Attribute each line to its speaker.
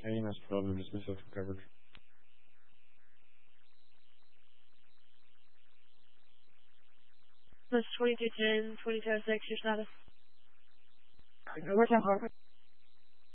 Speaker 1: AMS 12, I'm dismissed from coverage.
Speaker 2: This is 2210, 2206, your status.
Speaker 3: Where's that, Harvard?